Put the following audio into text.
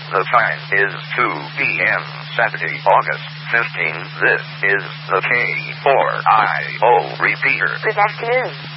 The time is 2 p.m. Saturday, August 15. This is the K4IO repeater. Good afternoon.